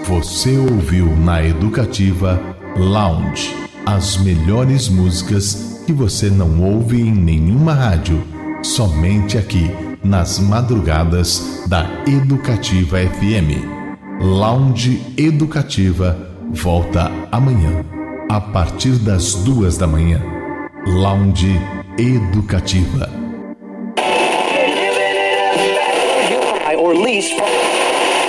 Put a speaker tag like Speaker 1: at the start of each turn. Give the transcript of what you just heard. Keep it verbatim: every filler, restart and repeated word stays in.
Speaker 1: Você ouviu na Educativa Lounge as melhores músicas que você não ouve em nenhuma rádio, somente aqui nas madrugadas da Educativa F M. Lounge Educativa volta amanhã a partir das duas da manhã. Lounge Educativa.
Speaker 2: Or lease